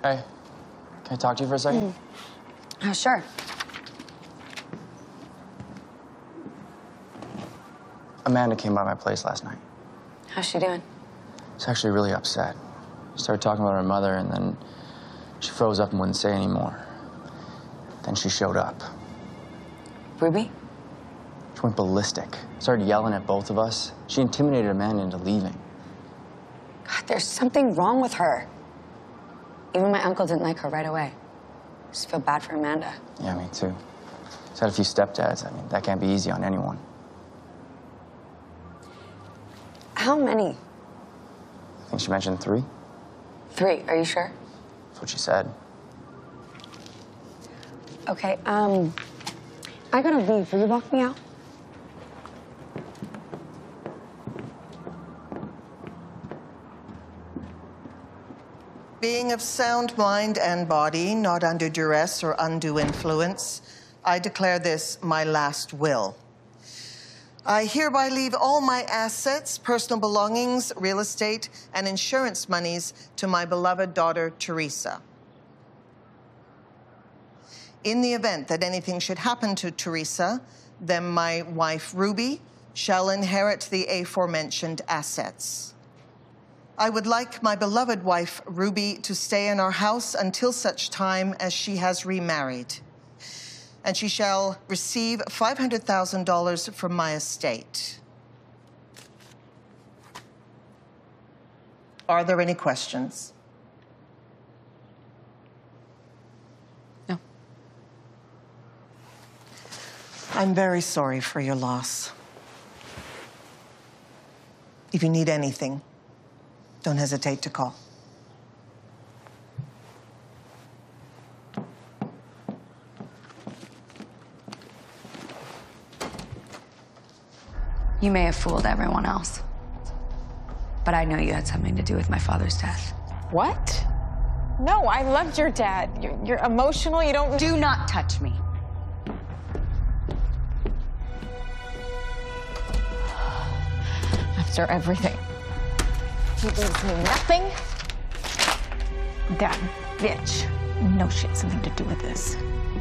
Hey, can I talk to you for a second? Oh, sure. Amanda came by my place last night. How's she doing? She's actually really upset. She started talking about her mother, and then she froze up and wouldn't say anymore. Then she showed up. Ruby? She went ballistic. Started yelling at both of us. She intimidated Amanda into leaving. God, there's something wrong with her. Even my uncle didn't like her right away. I just feel bad for Amanda. Yeah, me too. She's had a few stepdads. I mean, that can't be easy on anyone. How many? I think she mentioned 3. 3, are you sure? That's what she said. Okay, I gotta leave. Will you walk me out? Being of sound mind and body, not under duress or undue influence, I declare this my last will. I hereby leave all my assets, personal belongings, real estate, and insurance monies to my beloved daughter, Teresa. In the event that anything should happen to Teresa, then my wife, Ruby, shall inherit the aforementioned assets. I would like my beloved wife, Ruby, to stay in our house until such time as she has remarried. And she shall receive $500,000 from my estate. Are there any questions? No. I'm very sorry for your loss. If you need anything, don't hesitate to call. You may have fooled everyone else, but I know you had something to do with my father's death. What? No, I loved your dad. You're emotional, you don't... Do not touch me. After everything. He leaves me nothing. That bitch. No, she had something to do with this.